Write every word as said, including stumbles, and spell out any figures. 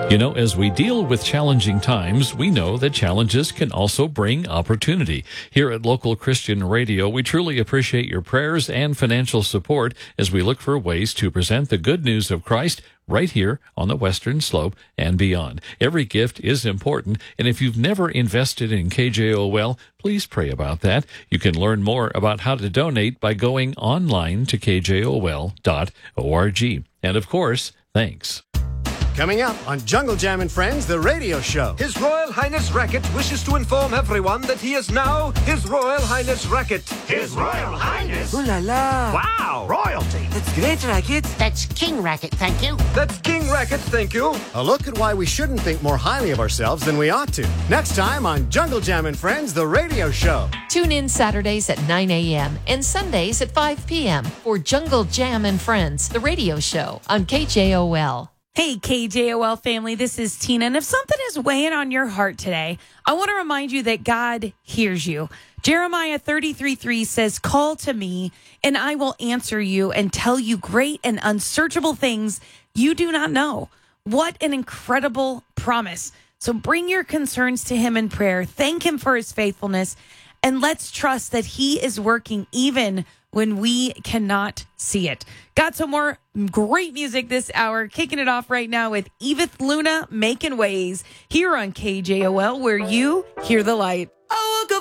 You know, as we deal with challenging times, we know that challenges can also bring opportunity. Here at Local Christian Radio, we truly appreciate your prayers and financial support as we look for ways to present the good news of Christ right here on the Western Slope and beyond. Every gift is important, and if you've never invested in K J O L, please pray about that. You can learn more about how to donate by going online to k j o l dot org. And of course, thanks. Coming up on Jungle Jam and Friends, the radio show. His Royal Highness Racket wishes to inform everyone that he is now His Royal Highness Racket. His Royal Highness? Ooh la la. Wow, royalty. That's great, Racket. That's King Racket, thank you. That's King Racket, thank you. A look at why we shouldn't think more highly of ourselves than we ought to. Next time on Jungle Jam and Friends, the radio show. Tune in Saturdays at nine a.m. and Sundays at five p.m. for Jungle Jam and Friends, the radio show on K J O L. Hey, K J O L family, this is Tina. And if something is weighing on your heart today, I want to remind you that God hears you. Jeremiah thirty-three three says, "Call to me, and I will answer you and tell you great and unsearchable things you do not know." What an incredible promise. So bring your concerns to him in prayer. Thank him for his faithfulness. And let's trust that he is working even when we cannot see it. Got some more great music this hour. Kicking it off right now with Edith Luna, Making Ways, here on K J O L, where you hear the light.